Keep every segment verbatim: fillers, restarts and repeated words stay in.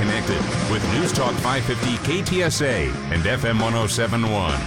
connected with News Talk five fifty K T S A and F M one oh seven point one.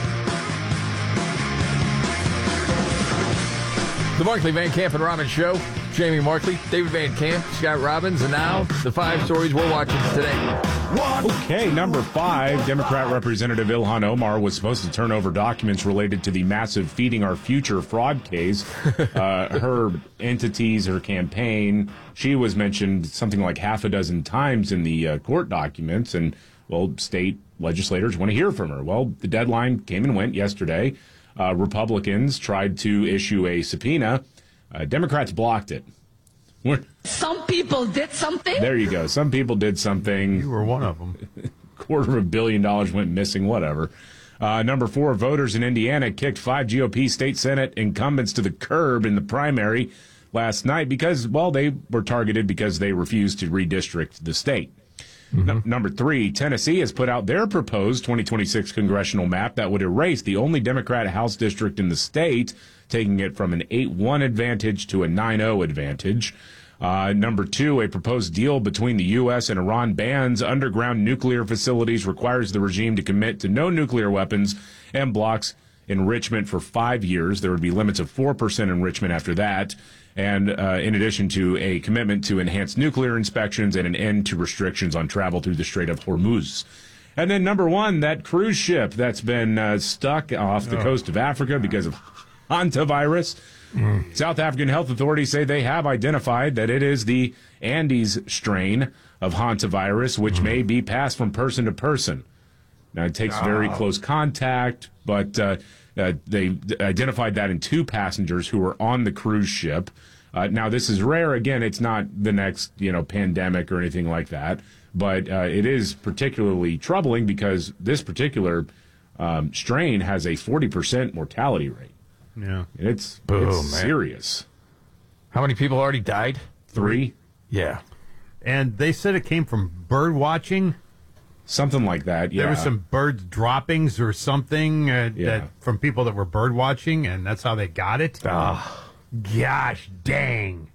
The Markley, Van Camp, and Robbins Show. Jamie Markley, David Van Camp, Scott Robbins, and now the five stories we're watching today. Okay, number five, Democrat Representative Ilhan Omar was supposed to turn over documents related to the massive Feeding Our Future fraud case. Uh, her entities, her campaign, she was mentioned something like half a dozen times in the uh, court documents, and, well, state legislators want to hear from her. Well, the deadline came and went yesterday. Uh, Republicans tried to issue a subpoena. Uh, Democrats blocked it. We're, Some people did something? there you go. Some people did something. You were one of them. Quarter of a billion dollars went missing, whatever. Uh, number four, voters in Indiana kicked five G O P state Senate incumbents to the curb in the primary last night because, well, they were targeted because they refused to redistrict the state. Mm-hmm. N- number three, Tennessee has put out their proposed twenty twenty-six congressional map that would erase the only Democrat House district in the state, taking it from an eight one advantage to a nine oh advantage. Uh, number two, a proposed deal between the U S and Iran bans underground nuclear facilities, requires the regime to commit to no nuclear weapons, and blocks enrichment for five years. There would be limits of four percent enrichment after that. And uh, in addition to a commitment to enhance nuclear inspections and an end to restrictions on travel through the Strait of Hormuz. And then number one, that cruise ship that's been uh, stuck off the oh. coast of Africa because of hantavirus. Mm. South African health authorities say they have identified that it is the Andes strain of hantavirus, which mm. may be passed from person to person. Now, it takes oh. very close contact, but uh, uh, they identified that in two passengers who were on the cruise ship. Uh, now, this is rare. Again, it's not the next, you know, pandemic or anything like that, but uh, it is particularly troubling because this particular um, strain has a forty percent mortality rate. Yeah. It's, Boom, it's man. serious. How many people already died? Three? Yeah. And they said it came from bird watching. Something like that, yeah. There was some bird droppings or something uh, Yeah. that from people that were bird watching, and that's how they got it. Ah. Gosh dang.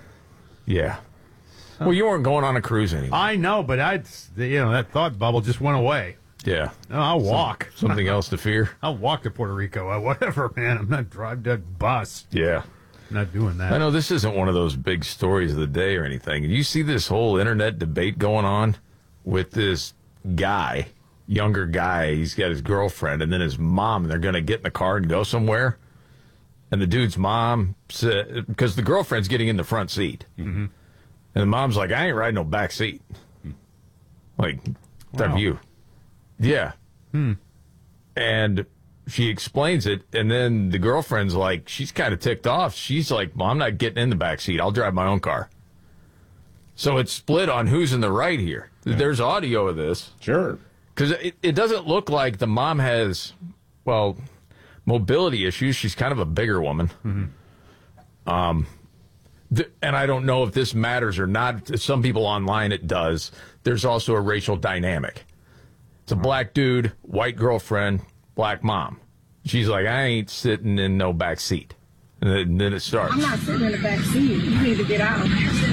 Yeah. Well, you weren't going on a cruise anymore. I know, but I, you know, that thought bubble just went away. Yeah. No, I'll walk. Some, something else to fear? I'll walk to Puerto Rico. Uh, whatever, man. I'm not driving that bus. Yeah. I'm not doing that. I know this isn't one of those big stories of the day or anything. You see this whole internet debate going on with this guy, younger guy. He's got his girlfriend and then his mom, and they're going to get in the car and go somewhere. And the dude's mom said, because the girlfriend's getting in the front seat. Mm-hmm. And the mom's like, I ain't riding no back seat. Like, that Wow. view. Yeah. Hmm. And she explains it, and then the girlfriend's like, she's kind of ticked off. She's like, well, I'm not getting in the back seat. I'll drive my own car. So it's split on who's in the right here. Yeah. There's audio of this. Sure. Because it, it doesn't look like the mom has, well, mobility issues. She's kind of a bigger woman. Mm-hmm. Um, th- and I don't know if this matters or not. To some people online it does. There's also a racial dynamic. It's a black dude, white girlfriend, black mom. She's like, I ain't sitting in no back seat. And then, and then it starts. I'm not sitting in the back seat. You need to get out.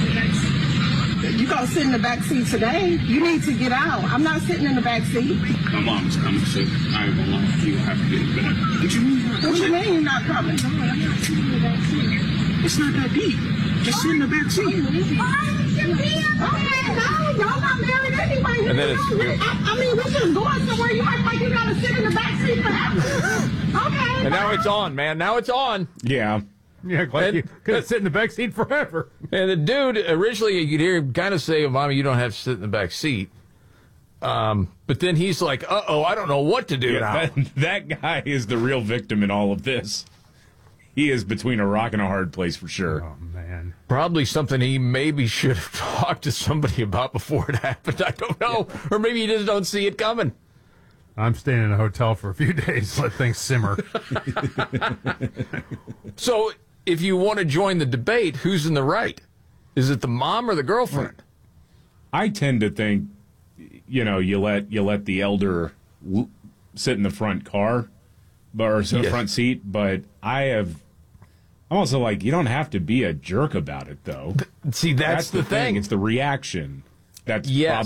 You gonna sit in the back seat today? You need to get out. I'm not sitting in the back seat. My mom's coming, so I ain't gonna lie. You have to get in the back. What you mean? What do you mean you're not coming? No, I'm not sitting in the back seat. It's not that deep. Just sit in the back seat. Okay, no, y'all not married anyway. And then it's- We- I, I mean, we're just going somewhere. You act like you gotta sit in the back seat forever. Okay. And now it's on, man. Now it's on. Yeah. Yeah, like And- you could sit in the back seat forever. And the dude, originally, you could hear him kind of say, oh, Mommy, you don't have to sit in the back seat. Um, but then he's like, uh-oh, I don't know what to do now. That, that guy is the real victim in all of this. He is between a rock and a hard place for sure. Oh, man. Probably something he maybe should have talked to somebody about before it happened. I don't know. Or maybe you just don't see it coming. I'm staying in a hotel for a few days. Let things simmer. So if you want to join the debate, who's in the right? Is it the mom or the girlfriend? I tend to think, you know, you let you let the elder l- sit in the front car, or sit in the Yes. front seat. But I have, I'm also like, you don't have to be a jerk about it, though. See, that's, the, thing. It's the reaction. That's Yes.